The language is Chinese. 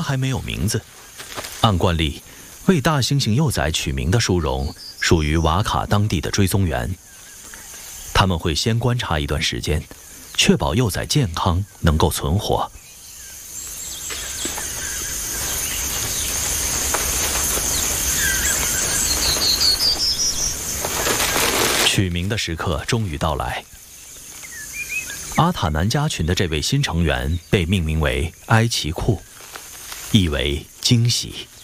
还没有名字。按惯例，为大猩猩幼崽取名的殊荣属于瓦卡当地的追踪员。他们会先观察一段时间，确保幼崽健康能够存活。取名的时刻终于到来。阿塔南家群的这位新成员被命名为埃奇库，意为惊喜。